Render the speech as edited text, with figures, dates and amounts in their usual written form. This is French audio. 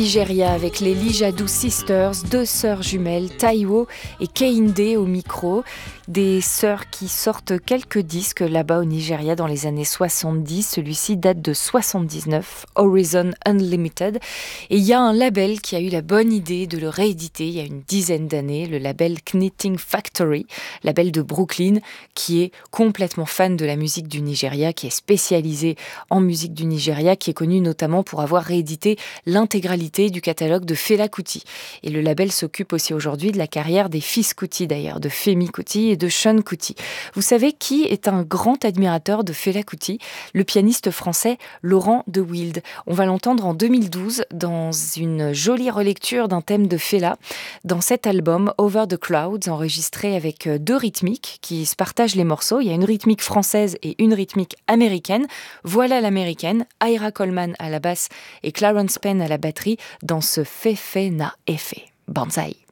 Nigeria avec les Lijadu Sisters, deux sœurs jumelles, Taiwo et Kehinde au micro. Des sœurs qui sortent quelques disques là-bas au Nigeria dans les années 70. Celui-ci date de 79, Horizon Unlimited. Et il y a un label qui a eu la bonne idée de le rééditer il y a une dizaine d'années, le label Knitting Factory, label de Brooklyn, qui est complètement fan de la musique du Nigeria, qui est spécialisé en musique du Nigeria, qui est connu notamment pour avoir réédité l'intégralité du catalogue de Fela Kuti. Et le label s'occupe aussi aujourd'hui de la carrière des fils Kuti d'ailleurs, de Femi Kuti et de Sean Kuti. Vous savez qui est un grand admirateur de Fela Kuti ? Le pianiste français Laurent de Wild. On va l'entendre en 2012 dans une jolie relecture d'un thème de Fela dans cet album Over the Clouds, enregistré avec deux rythmiques qui se partagent les morceaux. Il y a une rythmique française et une rythmique américaine. Voilà l'américaine, Ira Coleman à la basse et Clarence Penn à la batterie dans ce Fefe na Efe. Banzai.